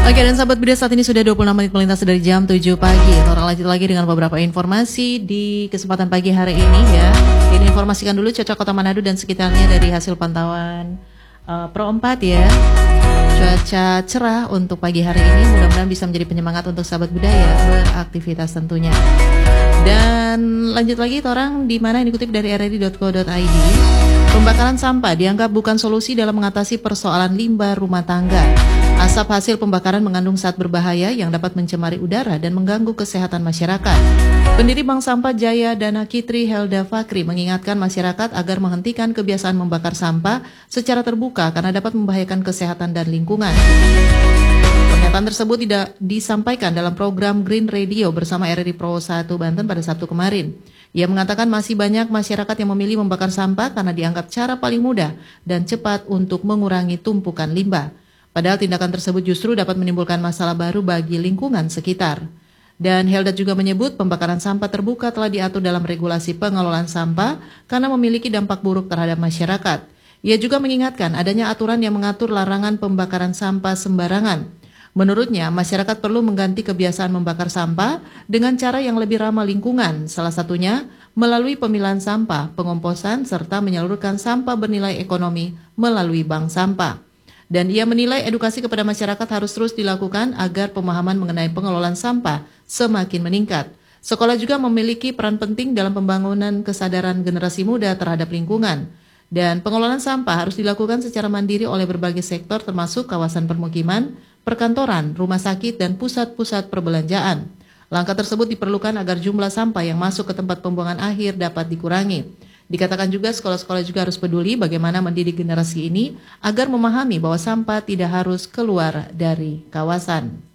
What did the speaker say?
Oke, dan sahabat Buda, saat ini sudah 26 menit melintas dari jam 7 pagi. Orang lanjut lagi dengan beberapa informasi di kesempatan pagi hari ini ya. Ini informasikan dulu cuaca Kota Manado dan sekitarnya dari hasil pantauan Pro 4 ya. Cuaca cerah untuk pagi hari ini, mudah-mudahan bisa menjadi penyemangat untuk sahabat budaya beraktivitas tentunya. Dan lanjut lagi orang di mana ini dikutip dari rri.co.id. Pembakaran sampah dianggap bukan solusi dalam mengatasi persoalan limbah rumah tangga. Asap hasil pembakaran mengandung zat berbahaya yang dapat mencemari udara dan mengganggu kesehatan masyarakat. Pendiri Bank Sampah Jaya Dana Kitri Helda Fakri mengingatkan masyarakat agar menghentikan kebiasaan membakar sampah secara terbuka karena dapat membahayakan kesehatan dan lingkungan. Pernyataan tersebut tidak disampaikan dalam program Green Radio bersama RRI Pro 1 Banten pada Sabtu kemarin. Ia mengatakan masih banyak masyarakat yang memilih membakar sampah karena dianggap cara paling mudah dan cepat untuk mengurangi tumpukan limbah. Padahal tindakan tersebut justru dapat menimbulkan masalah baru bagi lingkungan sekitar. Dan Helda juga menyebut pembakaran sampah terbuka telah diatur dalam regulasi pengelolaan sampah karena memiliki dampak buruk terhadap masyarakat. Ia juga mengingatkan adanya aturan yang mengatur larangan pembakaran sampah sembarangan. Menurutnya, masyarakat perlu mengganti kebiasaan membakar sampah dengan cara yang lebih ramah lingkungan, salah satunya melalui pemilahan sampah, pengomposan, serta menyalurkan sampah bernilai ekonomi melalui bank sampah. Dan ia menilai edukasi kepada masyarakat harus terus dilakukan agar pemahaman mengenai pengelolaan sampah semakin meningkat. Sekolah juga memiliki peran penting dalam pembangunan kesadaran generasi muda terhadap lingkungan. Dan pengelolaan sampah harus dilakukan secara mandiri oleh berbagai sektor termasuk kawasan permukiman, perkantoran, rumah sakit, dan pusat-pusat perbelanjaan. Langkah tersebut diperlukan agar jumlah sampah yang masuk ke tempat pembuangan akhir dapat dikurangi. Dikatakan juga sekolah-sekolah juga harus peduli bagaimana mendidik generasi ini agar memahami bahwa sampah tidak harus keluar dari kawasan.